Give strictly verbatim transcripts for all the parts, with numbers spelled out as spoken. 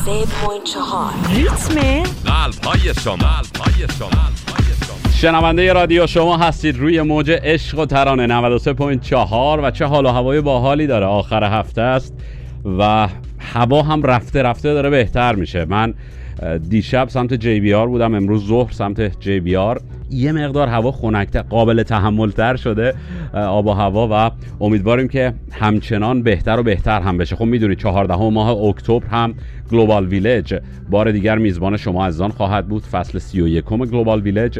سه و چهار ریتم قلب‌های شما قلب‌های شما شنونده رادیو شما هستید روی موج عشق و ترانه نود و سه و چهار و چه حال و هوای باحالی داره. آخر هفته است و هوا هم رفته رفته داره بهتر میشه. من دیشب سمت جی بی آر بودم، امروز ظهر سمت جی بی آر. یه مقدار هوا خنک‌تر، قابل تحمل‌تر شده آب و هوا و امیدواریم که همچنان بهتر و بهتر هم بشه. خب میدونید چهاردهم ماه اکتبر هم گلوبال ویلج بار دیگر میزبان شما عزیزان خواهد بود، فصل سی و یکم گلوبال ویلج،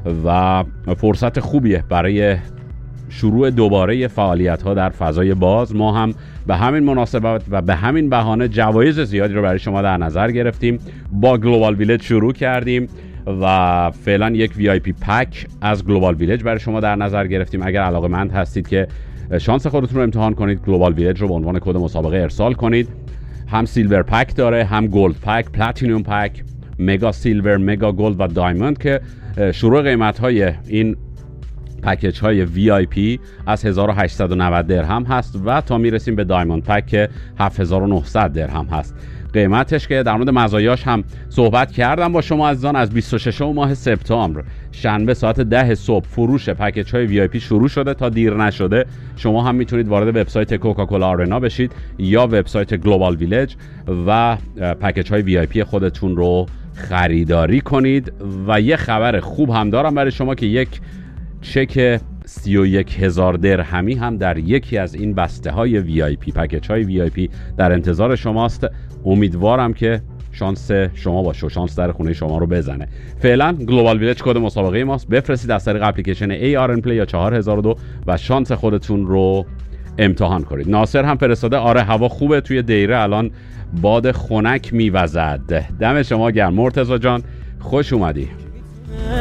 و فرصت خوبیه برای شروع دوباره فعالیت ها در فضای باز. ما هم به همین مناسبت و به همین بهانه جوایز زیادی رو برای شما در نظر گرفتیم. با گلوبال ویلج شروع کردیم و فعلا یک وی آی پی پک از گلوبال ویلج برای شما در نظر گرفتیم. اگر علاقه‌مند هستید که شانس خودتون رو امتحان کنید، گلوبال ویلج رو به عنوان کد مسابقه ارسال کنید. هم سیلور پک داره، هم گلد پک، پلاتینوم پک، مگا سیلور، مگا گلد و دایموند که شروع قیمت های این پکیج های وی آی پی از هزار و هشتصد و نود درهم هست و تا میرسیم به دایموند پک که هفت هزار و نهصد درهم هست قیمتش، که در مورد مزایاش هم صحبت کردم با شما عزیزان. از بیست و ششم ماه سپتامبر شنبه ساعت ده صبح فروش پکیج های وی آی پی شروع شده. تا دیر نشده شما هم میتونید وارد وبسایت کوکاکولا آرنا بشید یا وبسایت گلوبال ویلج و پکیج های وی آی پی خودتون رو خریداری کنید. و یه خبر خوب هم دارم برای شما که یک چک سی و یک هزار درهمی هم در یکی از این بسته های وی آی پی، پکیج های وی آی پی در انتظار شماست. امیدوارم که شانس شما باشه و شانس در خونه شما رو بزنه. فعلا گلوبال ویلج کد مسابقه ماست. بفرستید از طریق اپلیکیشن ای آر ان پلی یا چهار هزار و دو و شانس خودتون رو امتحان کنید. ناصر هم فرستاده آره هوا خوبه توی دیره، الان باد خنک میوزد. دم شما گرم مرتضی جان، خوش اومدی.